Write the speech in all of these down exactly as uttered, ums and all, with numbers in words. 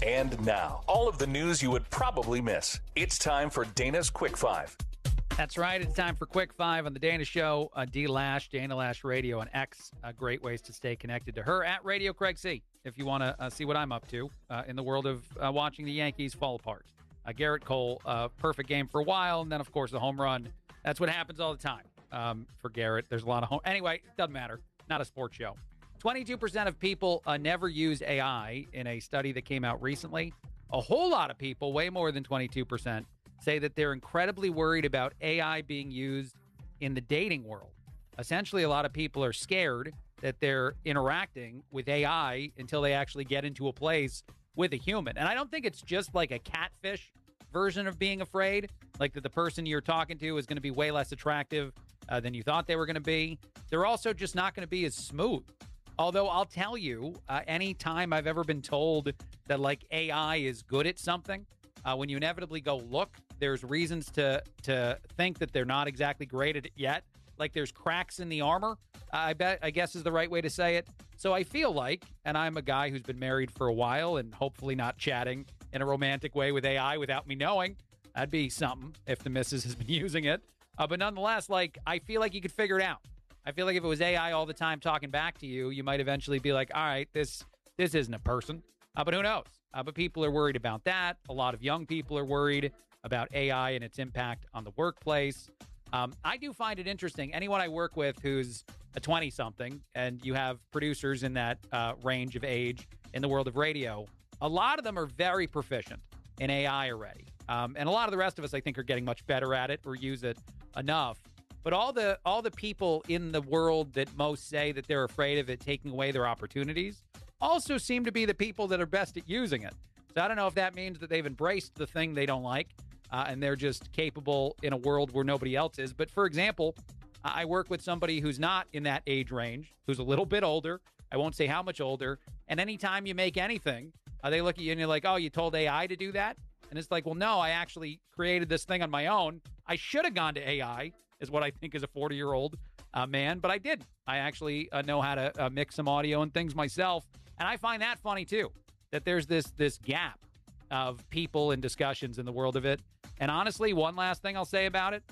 And now, all of the news you would probably miss. It's time for Dana's Quick Five. That's right. It's time for Quick Five on the Dana Show. Uh, D Lash, Dana Lash Radio, and X. Uh, great ways to stay connected to her at Radio Craig C. If you want to uh, see what I'm up to uh, in the world of uh, watching the Yankees fall apart. Uh, Garrett Cole, uh, perfect game for a while, and then of course the home run. That's what happens all the time um, for Garrett. There's a lot of home. Anyway, it doesn't matter. Not a sports show. twenty-two percent of people uh, never use A I in a study that came out recently. A whole lot of people, way more than twenty-two percent, say that they're incredibly worried about A I being used in the dating world. Essentially, a lot of people are scared that they're interacting with A I until they actually get into a place with a human. And I don't think it's just like a catfish version of being afraid, like that the person you're talking to is going to be way less attractive uh, than you thought they were going to be. They're also just not going to be as smooth. Although I'll tell you, uh, any time I've ever been told that like A I is good at something, uh, when you inevitably go look, there's reasons to to think that they're not exactly great at it yet. Like there's cracks in the armor, uh, I bet, I guess is the right way to say it. So I feel like, and I'm a guy who's been married for a while and hopefully not chatting in a romantic way with A I without me knowing. That'd be something if the missus has been using it. Uh, but nonetheless, like I feel like you could figure it out. I feel like if it was A I all the time talking back to you, you might eventually be like, all right, this this isn't a person. Uh, but who knows? Uh, but people are worried about that. A lot of young people are worried about A I and its impact on the workplace. Um, I do find it interesting. Anyone I work with who's a twenty-something, and you have producers in that uh, range of age in the world of radio, a lot of them are very proficient in A I already. Um, and a lot of the rest of us, I think, are getting much better at it or use it enough. But all the all the people in the world that most say that they're afraid of it taking away their opportunities also seem to be the people that are best at using it. So I don't know if that means that they've embraced the thing they don't like uh, and they're just capable in a world where nobody else is. But for example, I work with somebody who's not in that age range, who's a little bit older. I won't say how much older. And anytime you make anything, uh, they look at you and you're like, oh, you told A I to do that? And it's like, well, no, I actually created this thing on my own. I should have gone to A I, is what I think is a forty-year-old uh, man, but I didn't. I actually uh, know how to uh, mix some audio and things myself. And I find that funny, too, that there's this this gap of people and discussions in the world of it. And honestly, one last thing I'll say about it.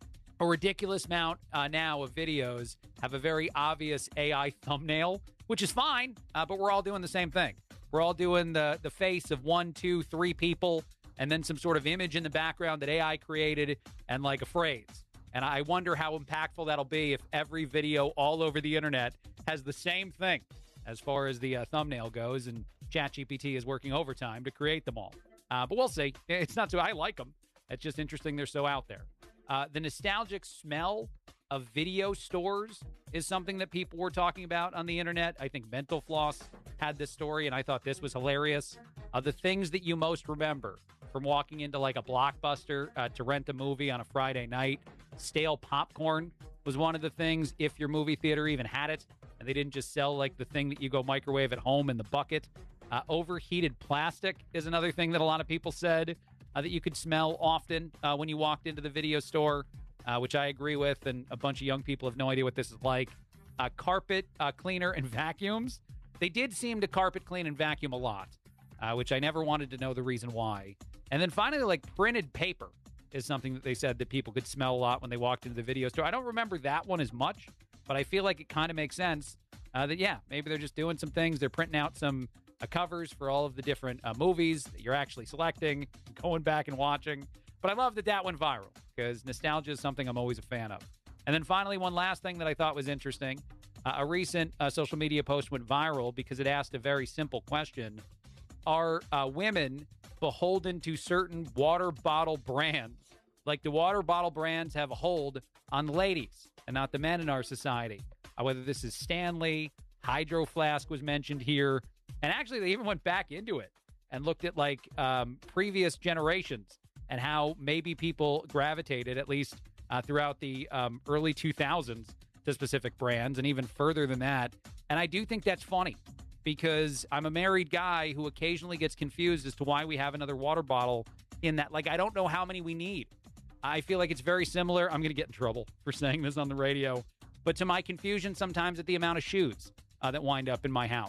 A ridiculous amount uh, now of videos have a very obvious A I thumbnail, which is fine, uh, but we're all doing the same thing. We're all doing the the face of one, two, three people, and then some sort of image in the background that A I created and like a phrase. And I wonder how impactful that'll be if every video all over the internet has the same thing as far as the uh, thumbnail goes, and ChatGPT is working overtime to create them all. Uh, but we'll see. It's not so I like them. It's just interesting they're so out there. Uh, the nostalgic smell of video stores is something that people were talking about on the internet. I think Mental Floss had this story, and I thought this was hilarious. Uh, the things that you most remember from walking into like a Blockbuster uh, to rent a movie on a Friday night. Stale popcorn was one of the things, if your movie theater even had it, and they didn't just sell like the thing that you go microwave at home in the bucket. Uh, overheated plastic is another thing that a lot of people said uh, that you could smell often uh, when you walked into the video store, uh, which I agree with, and a bunch of young people have no idea what this is like. Uh, carpet uh, cleaner and vacuums. They did seem to carpet clean and vacuum a lot, uh, which I never wanted to know the reason why. And then finally, like printed paper is something that they said that people could smell a lot when they walked into the video store. I don't remember that one as much, but I feel like it kind of makes sense uh, that, yeah, maybe they're just doing some things. They're printing out some uh, covers for all of the different uh, movies that you're actually selecting, going back and watching. But I love that that went viral because nostalgia is something I'm always a fan of. And then finally, one last thing that I thought was interesting. Uh, a recent uh, social media post went viral because it asked a very simple question. Are uh, women beholden to certain water bottle brands? Like, do water bottle brands have a hold on the ladies and not the men in our society? Uh, whether this is Stanley, Hydro Flask was mentioned here. And actually, they even went back into it and looked at, like, um, previous generations and how maybe people gravitated, at least uh, throughout the um, early two thousands, to specific brands, and even further than that. And I do think that's funny, because I'm a married guy who occasionally gets confused as to why we have another water bottle in that. Like, I don't know how many we need. I feel like it's very similar. I'm going to get in trouble for saying this on the radio, but to my confusion sometimes at the amount of shoes uh, that wind up in my house.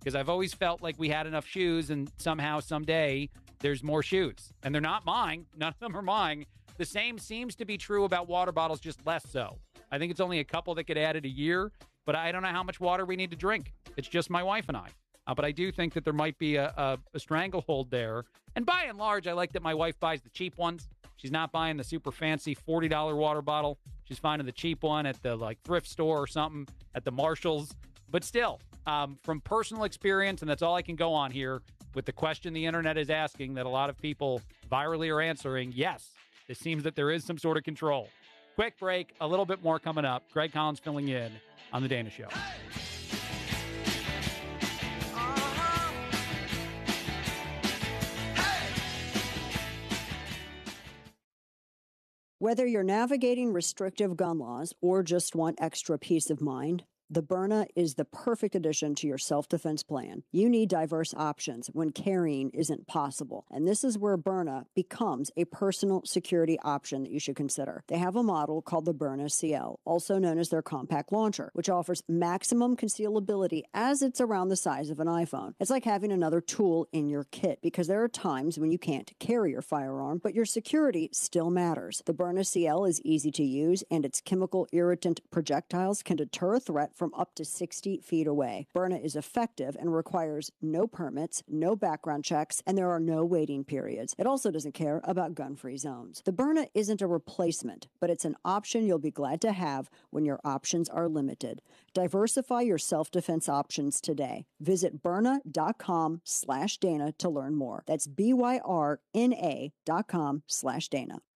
because I've always felt like we had enough shoes and somehow, someday, there's more shoes. And they're not mine. None of them are mine. The same seems to be true about water bottles, just less so. I think it's only a couple that get added a year, but I don't know how much water we need to drink. It's just my wife and I. Uh, but I do think that there might be a, a, a stranglehold there. And by and large, I like that my wife buys the cheap ones. She's not buying the super fancy forty dollars water bottle. She's finding the cheap one at the like thrift store or something, at the Marshalls. But still, um, from personal experience, and that's all I can go on here, with the question the internet is asking that a lot of people virally are answering, yes, it seems that there is some sort of control. Quick break, a little bit more coming up. Greg Collins filling in on The Dana Show. Whether you're navigating restrictive gun laws or just want extra peace of mind, the Byrna is the perfect addition to your self-defense plan. You need diverse options when carrying isn't possible. And this is where Byrna becomes a personal security option that you should consider. They have a model called the Byrna C L, also known as their compact launcher, which offers maximum concealability as it's around the size of an iPhone. It's like having another tool in your kit, because there are times when you can't carry your firearm, but your security still matters. The Byrna C L is easy to use, and its chemical irritant projectiles can deter a threat from up to sixty feet away. Byrna is effective and requires no permits, no background checks, and there are no waiting periods. It also doesn't care about gun-free zones. The Byrna isn't a replacement, but it's an option you'll be glad to have when your options are limited. Diversify your self-defense options today. Visit Byrna.com slash Dana to learn more. That's B-Y-R-N-A dot com slash Dana.